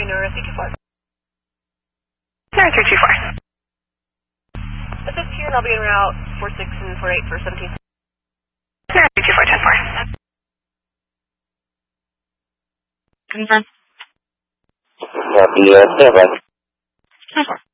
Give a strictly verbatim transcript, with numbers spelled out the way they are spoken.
three, Nora, three two four. Nora, three two four. This is here, and I'll be en route four six and four eight for seventeen. Nora, three two four, ten four. Confirm. Copy, uh, stand by. ten four.